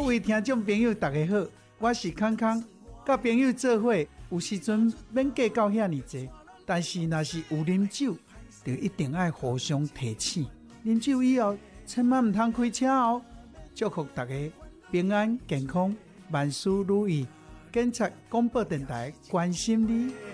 位听众朋友大家好，我是康康，甲朋友做伙，有时阵免计较遐尼济，但是若是有啉酒，就一定要互相提醒。啉酒以后，千万唔通开车哦。祝福大家平安健康，万事如意。警察广播电台关心你。